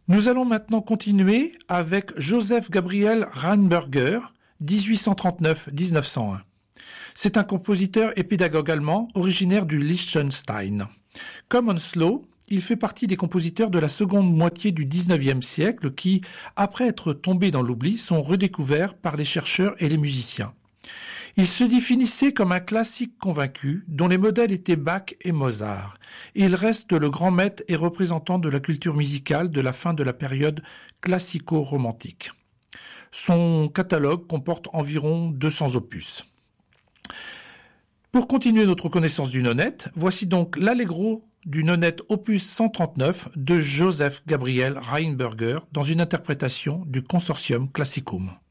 Nous allons maintenant continuer avec Joseph Gabriel Rheinberger, 1839-1901. C'est un compositeur et pédagogue allemand originaire du Liechtenstein. Comme Henslow, il fait partie des compositeurs de la seconde moitié du XIXe siècle qui, après être tombés dans l'oubli, sont redécouverts par les chercheurs et les musiciens. Il se définissait comme un classique convaincu dont les modèles étaient Bach et Mozart. Il reste le grand maître et représentant de la culture musicale de la fin de la période classico-romantique. Son catalogue comporte environ 200 opus. Pour continuer notre connaissance du nonette, voici donc l'Allegro du nonette opus 139 de Joseph Gabriel Rheinberger dans une interprétation du Consortium Classicum.